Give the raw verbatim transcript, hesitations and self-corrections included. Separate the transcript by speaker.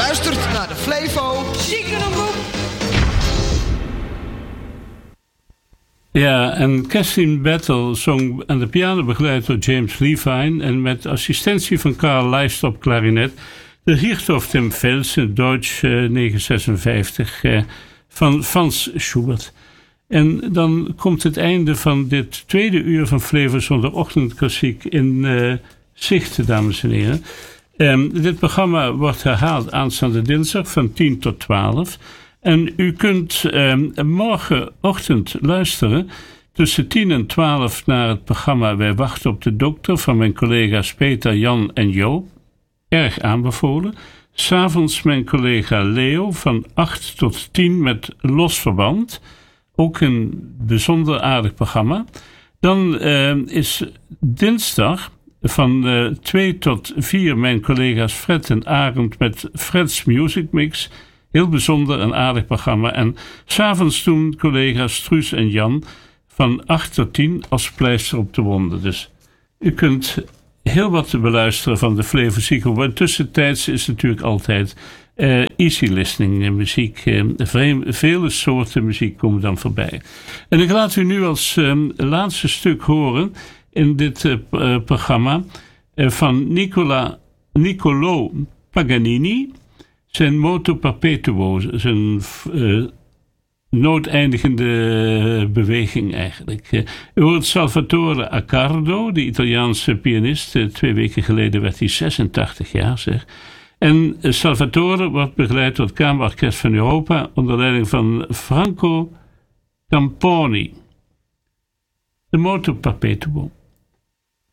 Speaker 1: luistert naar de Flevo Ziekenroep.
Speaker 2: Ja, en Kathleen Battle zong aan de piano begeleid door James Levine en met assistentie van Karl Lijst op klarinet de Richthof Tim Velsen, Deutsch uh, negentien zesenvijftig uh, van Franz Schubert. En dan komt het einde van dit tweede uur van Flevo Zondagochtendklassiek in uh, zicht, dames en heren. Um, dit programma wordt herhaald aanstaande dinsdag van tien tot twaalf. En u kunt um, morgenochtend luisteren tussen tien en twaalf naar het programma Wij wachten op de dokter van mijn collega's Peter, Jan en Joop. Erg aanbevolen. 'S Avonds mijn collega Leo van acht tot tien met Los Verband. Ook een bijzonder aardig programma. Dan uh, is dinsdag van uh, twee tot vier mijn collega's Fred en Arend met Fred's Music Mix. Heel bijzonder en aardig programma. En 's avonds doen collega's Truus en Jan van acht tot tien als pleister op de wonden. Dus u kunt heel wat te beluisteren van de Flevo Ziekenroep. En tussentijds is natuurlijk altijd uh, easy listening uh, muziek. Uh, vreemd, vele soorten muziek komen dan voorbij. En ik laat u nu als um, laatste stuk horen in dit uh, uh, programma uh, van Nicola, Niccolò Paganini. Zijn Moto Perpetuo, zijn uh, noodeindigende beweging eigenlijk. Uh, u hoort Salvatore Accardo, de Italiaanse pianist. Uh, twee weken geleden werd hij zesentachtig jaar, zeg. En uh, Salvatore wordt begeleid door het Kamerorkest van Europa onder leiding van Franco Camponi. De Moto Perpetuo.